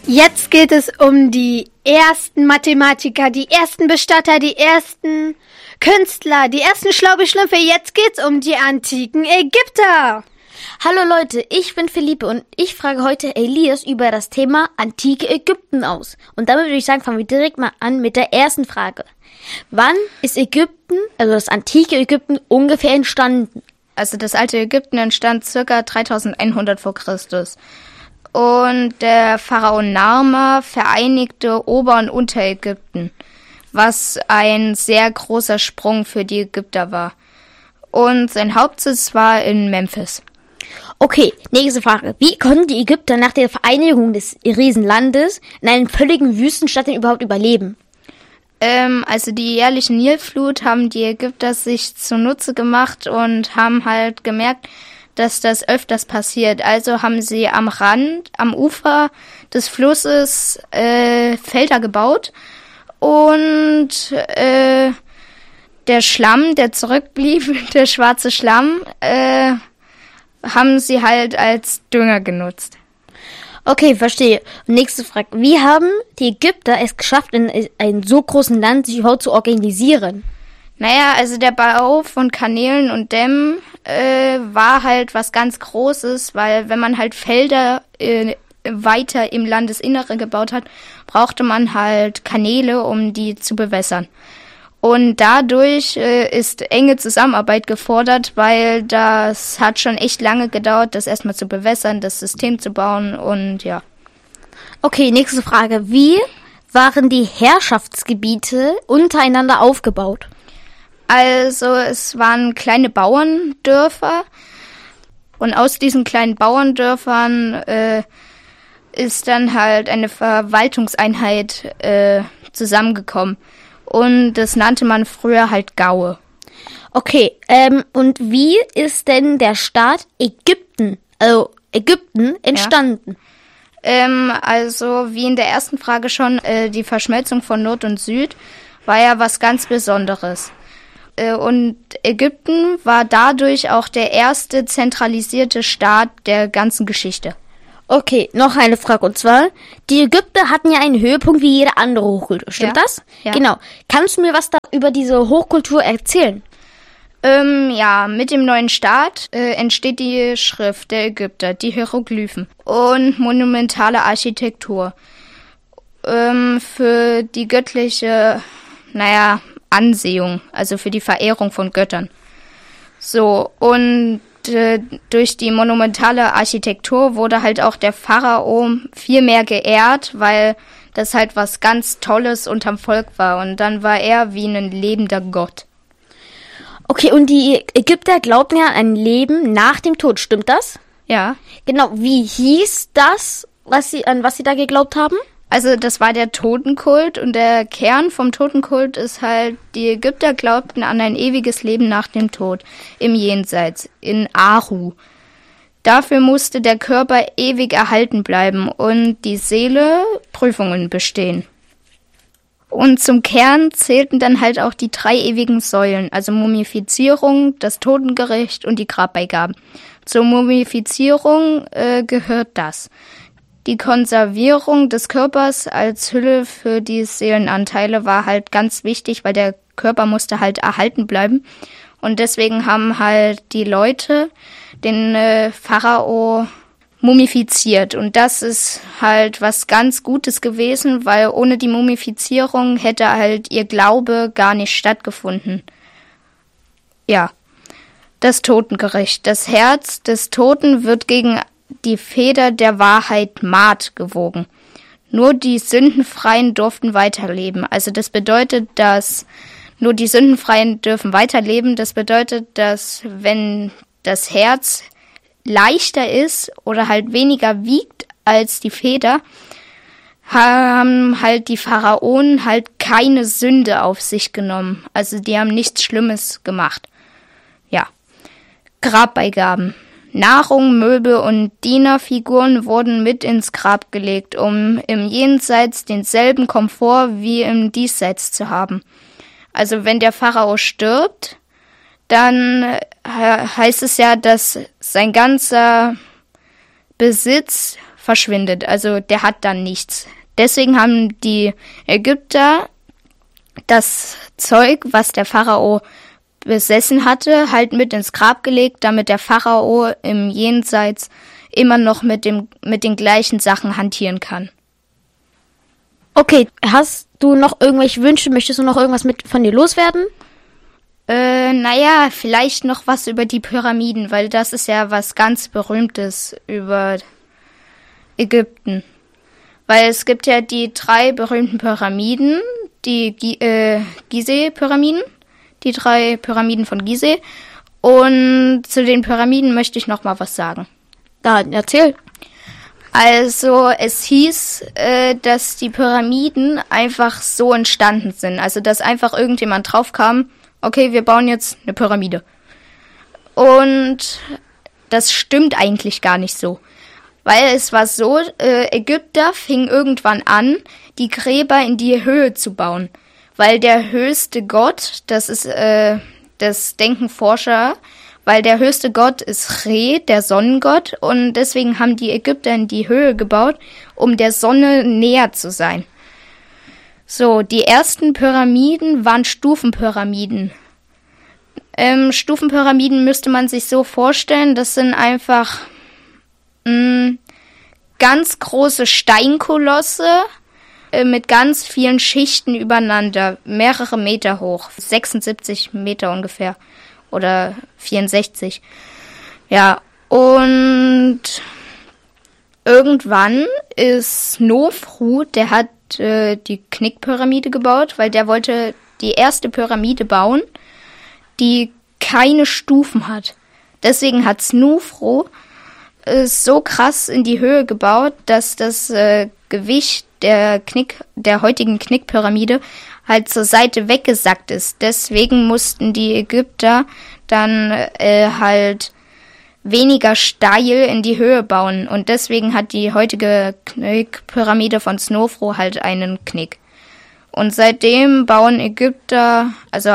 Jetzt geht es um die ersten Mathematiker, die ersten Bestatter, die ersten Künstler, die ersten Schlaubi-Schlümpfe. Jetzt geht's um die antiken Ägypter. Hallo Leute, ich bin Philippe und ich frage heute Elias über das Thema antike Ägypten aus. Und damit würde ich sagen, fangen wir direkt mal an mit der ersten Frage. Wann ist Ägypten, also das antike Ägypten, ungefähr entstanden? Also das alte Ägypten entstand ca. 3100 vor Christus. Und der Pharao Narmer vereinigte Ober- und Unterägypten, was ein sehr großer Sprung für die Ägypter war. Und sein Hauptsitz war in Memphis. Okay, nächste Frage. Wie konnten die Ägypter nach der Vereinigung des Riesenlandes in einem völligen Wüstenstadt denn überhaupt überleben? Also die jährliche Nilflut haben die Ägypter sich zunutze gemacht und haben halt gemerkt, dass das öfters passiert. Also haben sie am Rand, am Ufer des Flusses Felder gebaut und der Schlamm, der zurückblieb, der schwarze Schlamm, haben sie halt als Dünger genutzt. Okay, verstehe. Nächste Frage. Wie haben die Ägypter es geschafft, in einem so großen Land sich überhaupt zu organisieren? Naja, also der Bau von Kanälen und Dämmen war halt was ganz Großes, weil wenn man halt Felder weiter im Landesinnere gebaut hat, brauchte man halt Kanäle, um die zu bewässern. Und dadurch ist enge Zusammenarbeit gefordert, weil das hat schon echt lange gedauert, das erstmal zu bewässern, das System zu bauen und ja. Okay, nächste Frage. Wie waren die Herrschaftsgebiete untereinander aufgebaut? Also es waren kleine Bauerndörfer und aus diesen kleinen Bauerndörfern ist dann halt eine Verwaltungseinheit zusammengekommen. Und das nannte man früher halt Gaue. Okay, und wie ist denn der Staat Ägypten entstanden? Ja. Also wie in der ersten Frage schon, die Verschmelzung von Nord und Süd war ja was ganz Besonderes. Und Ägypten war dadurch auch der erste zentralisierte Staat der ganzen Geschichte. Okay, noch eine Frage, und zwar, die Ägypter hatten ja einen Höhepunkt wie jede andere Hochkultur, stimmt das? Ja. Genau. Kannst du mir was da über diese Hochkultur erzählen? Ja, mit dem neuen Staat entsteht die Schrift der Ägypter, die Hieroglyphen und monumentale Architektur. Für die göttliche, Ansehung, also für die Verehrung von Göttern. So, und durch die monumentale Architektur wurde halt auch der Pharao viel mehr geehrt, weil das halt was ganz Tolles unterm Volk war. Und dann war er wie ein lebender Gott. Okay, und die Ägypter glaubten ja an ein Leben nach dem Tod, stimmt das? Ja. Genau, wie hieß das, an was sie da geglaubt haben? Also das war der Totenkult und der Kern vom Totenkult ist halt, die Ägypter glaubten an ein ewiges Leben nach dem Tod im Jenseits, in Aru. Dafür musste der Körper ewig erhalten bleiben und die Seele Prüfungen bestehen. Und zum Kern zählten dann halt auch die 3 ewigen Säulen, also Mumifizierung, das Totengericht und die Grabbeigaben. Zur Mumifizierung gehört das. Die Konservierung des Körpers als Hülle für die Seelenanteile war halt ganz wichtig, weil der Körper musste halt erhalten bleiben. Und deswegen haben halt die Leute den Pharao mumifiziert. Und das ist halt was ganz Gutes gewesen, weil ohne die Mumifizierung hätte halt ihr Glaube gar nicht stattgefunden. Ja, das Totengericht. Das Herz des Toten wird gegen die Feder der Wahrheit Maat gewogen. Nur die Sündenfreien durften weiterleben. Also das bedeutet, dass nur die Sündenfreien dürfen weiterleben. Das bedeutet, dass wenn das Herz leichter ist oder halt weniger wiegt als die Feder, haben halt die Pharaonen halt keine Sünde auf sich genommen. Also die haben nichts Schlimmes gemacht. Ja. Grabbeigaben. Nahrung, Möbel und Dienerfiguren wurden mit ins Grab gelegt, um im Jenseits denselben Komfort wie im Diesseits zu haben. Also wenn der Pharao stirbt, dann heißt es ja, dass sein ganzer Besitz verschwindet. Also der hat dann nichts. Deswegen haben die Ägypter das Zeug, was der Pharao besessen hatte, halt mit ins Grab gelegt, damit der Pharao im Jenseits immer noch mit den gleichen Sachen hantieren kann. Okay, hast du noch irgendwelche Wünsche? Möchtest du noch irgendwas von dir loswerden? Vielleicht noch was über die Pyramiden, weil das ist ja was ganz Berühmtes über Ägypten. Weil es gibt ja die 3 berühmten Pyramiden, die Gizeh-Pyramiden, die 3 Pyramiden von Gizeh. Und zu den Pyramiden möchte ich noch mal was sagen. Dann erzähl. Also es hieß, dass die Pyramiden einfach so entstanden sind. Also dass einfach irgendjemand drauf kam, okay, wir bauen jetzt eine Pyramide. Und das stimmt eigentlich gar nicht so. Weil es war so, Ägypter fingen irgendwann an, die Gräber in die Höhe zu bauen. Weil der höchste Gott, das ist, das denken Forscher, weil der höchste Gott ist Re, der Sonnengott. Und deswegen haben die Ägypter in die Höhe gebaut, um der Sonne näher zu sein. So, die ersten Pyramiden waren Stufenpyramiden. Stufenpyramiden müsste man sich so vorstellen, das sind einfach ganz große Steinkolosse mit ganz vielen Schichten übereinander, mehrere Meter hoch, 76 Meter ungefähr oder 64. Ja, und irgendwann ist Snofru, der hat die Knickpyramide gebaut, weil der wollte die erste Pyramide bauen, die keine Stufen hat. Deswegen hat Snofru so krass in die Höhe gebaut, dass das Gewicht der heutigen Knickpyramide halt zur Seite weggesackt ist. Deswegen mussten die Ägypter dann halt weniger steil in die Höhe bauen. Und deswegen hat die heutige Knickpyramide von Snofru halt einen Knick. Und seitdem haben Ägypter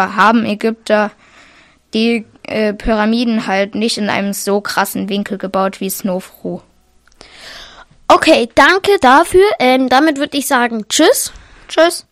die Pyramiden halt nicht in einem so krassen Winkel gebaut wie Snofru. Okay, danke dafür. Damit würde ich sagen, tschüss. Tschüss.